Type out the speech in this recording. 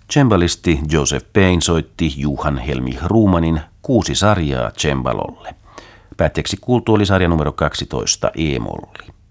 Cembalisti Joseph Payne soitti Johan Helmi Ruumanin 6 sarjaa cembalolle. Päätteeksi kuultu oli sarja numero 12 E-molli.